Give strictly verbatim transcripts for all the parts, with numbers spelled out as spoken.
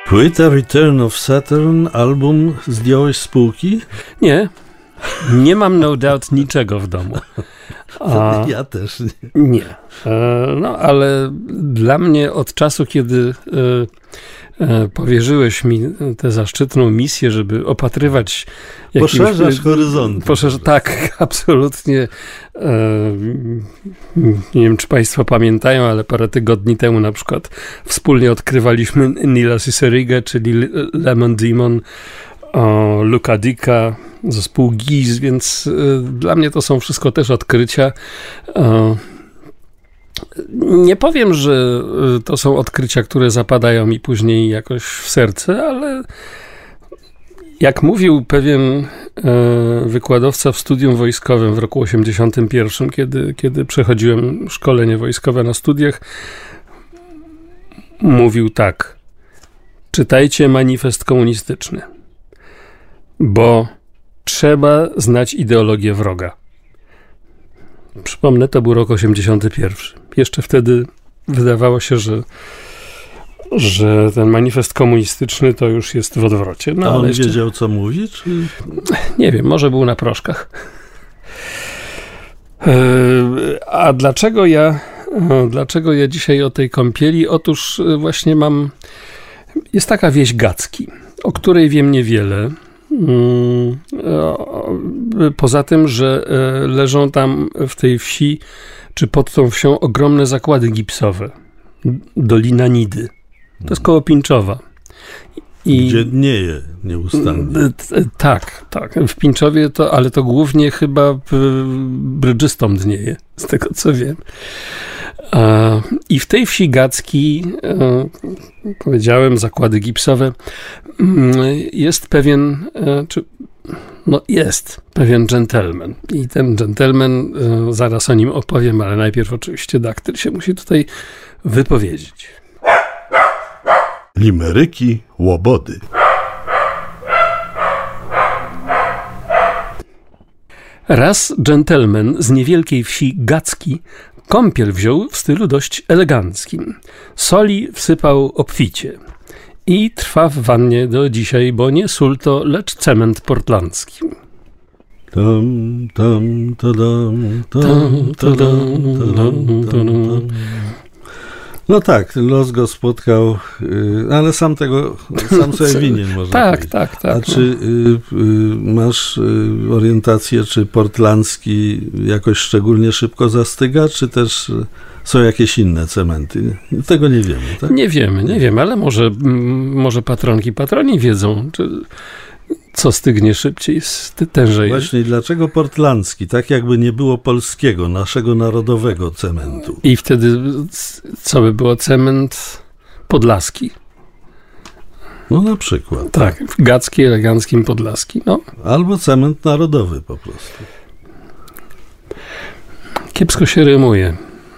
Płyta Return of Saturn, album zdjąłeś z półki? Nie, nie mam No Doubt niczego w domu. A, ja też nie. Nie, no ale dla mnie od czasu, kiedy powierzyłeś mi tę zaszczytną misję, żeby opatrywać... Jakimś, Poszerzasz horyzonty. Poszerz, tak, absolutnie. Nie wiem, czy państwo pamiętają, ale parę tygodni temu na przykład wspólnie odkrywaliśmy Nila Ciserigę, czyli Lemon Demon, Luka Dicka, zespół Giz, więc dla mnie to są wszystko też odkrycia. Nie powiem, że to są odkrycia, które zapadają mi później jakoś w serce, ale jak mówił pewien wykładowca w studium wojskowym w roku osiemdziesiątym pierwszym, kiedy, kiedy przechodziłem szkolenie wojskowe na studiach, mówił tak: czytajcie manifest komunistyczny, bo trzeba znać ideologię wroga. Przypomnę, to był rok osiemdziesiąty pierwszy. Jeszcze wtedy wydawało się, że, że ten manifest komunistyczny to już jest w odwrocie. No, A on ale jeszcze... wiedział, co mówi? Czy... Nie wiem, może był na proszkach. A dlaczego ja, dlaczego ja dzisiaj o tej kąpieli? Otóż właśnie mam... Jest taka wieś Gacki, o której wiem niewiele. Poza tym, że leżą tam w tej wsi, czy pod tą wsią, ogromne zakłady gipsowe. Dolina Nidy. To jest koło Pińczowa. I gdzie dnieje nieustannie. Tak, tak. W Pińczowie to, ale to głównie chyba brydżystom dnieje, z tego co wiem. I w tej wsi Gacki, powiedziałem, zakłady gipsowe, jest pewien, czy, no jest pewien dżentelmen. I ten dżentelmen, zaraz o nim opowiem, ale najpierw oczywiście daktyl się musi tutaj wypowiedzieć. Limeryki Łobody. Raz dżentelmen z niewielkiej wsi Gacki kąpiel wziął w stylu dość eleganckim. Soli wsypał obficie i trwa w wannie do dzisiaj, bo nie sól to, lecz cement portlandzki. Tam, tam, tadam, tam, tadam, tadam, tadam. No tak, los go spotkał, ale sam tego, sam sobie winien, można tak, powiedzieć. Tak, tak. A czy y, y, masz orientację, czy portlandzki jakoś szczególnie szybko zastyga, czy też są jakieś inne cementy? Tego nie wiemy, tak? Nie wiemy, nie wiemy, ale może, może patronki, patroni wiedzą, czy... co stygnie szybciej, tężej. Właśnie, dlaczego portlandzki? Tak jakby nie było polskiego, naszego narodowego cementu. I wtedy co by było? Cement podlaski. No na przykład. Tak, Gacki, eleganckim podlaski. No. Albo cement narodowy po prostu. Kiepsko się rymuje.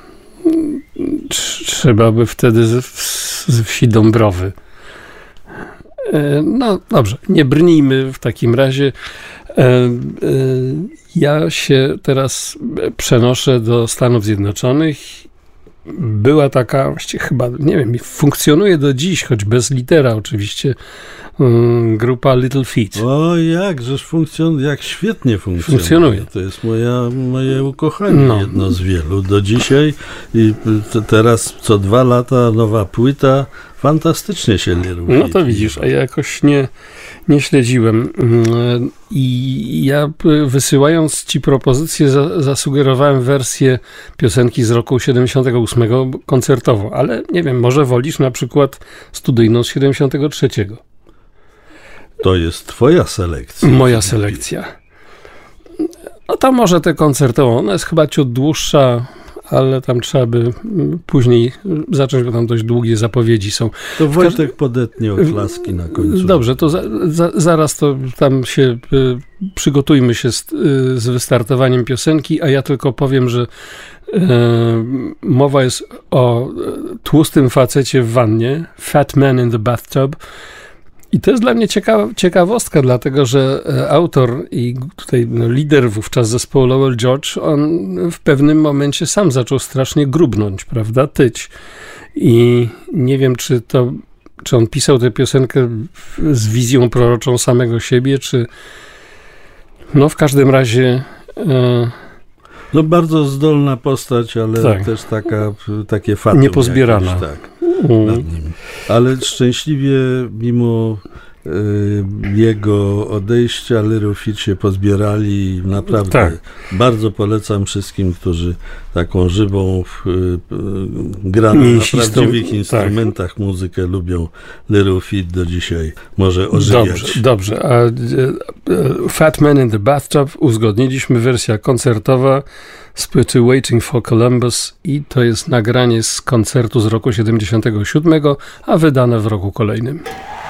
Trzeba by wtedy z, z wsi Dąbrowy. No dobrze, nie brnijmy w takim razie. Ja się teraz przenoszę do Stanów Zjednoczonych. Była taka, właściwie chyba, nie wiem, funkcjonuje do dziś, choć bez litera oczywiście, grupa Little Feat. O, jakżeż funkcjonuje, jak świetnie funkcjonuje. funkcjonuje. To jest moja, moje ukochanie, no. Jedno z wielu. Do dzisiaj i teraz co dwa lata nowa płyta. Fantastycznie się Little Feat. No to widzisz, a ja jakoś nie, nie śledziłem. I ja wysyłając ci propozycję za, zasugerowałem wersję piosenki z roku siedemdziesiątego ósmego koncertową, ale nie wiem, może wolisz na przykład studyjną z siedemdziesiątego trzeciego. To jest twoja selekcja. Moja selekcja. No to może tę koncertową, ona jest chyba ciut dłuższa, ale tam trzeba by później zacząć, bo tam dość długie zapowiedzi są. To Wojtek podetnie oklaski na końcu. Dobrze, to za, za, zaraz to tam się y, przygotujmy się z, y, z wystartowaniem piosenki, a ja tylko powiem, że y, mowa jest o tłustym facecie w wannie, Fat Man in the Bathtub. I to jest dla mnie ciekawa, ciekawostka, dlatego że autor i tutaj no, lider wówczas zespołu Lowell George, on w pewnym momencie sam zaczął strasznie grubnąć, prawda, tyć. I nie wiem, czy to czy on pisał tę piosenkę z wizją proroczą samego siebie, czy no w każdym razie... E, no bardzo zdolna postać, ale tak. też taka, takie fatum. Niepozbierana. Jakieś, tak, mm. nad nim. Ale szczęśliwie mimo jego odejścia Little Feat się pozbierali i naprawdę tak. bardzo polecam wszystkim, którzy taką żywą graną na prawdziwych instrumentach tak. muzykę lubią. Little Feat do dzisiaj może ożywiać. Dobrze, dobrze. A Fat Man in the Bathtub uzgodniliśmy, wersja koncertowa z płyty Waiting for Columbus i to jest nagranie z koncertu z roku siedemdziesiątego siódmego, a wydane w roku kolejnym.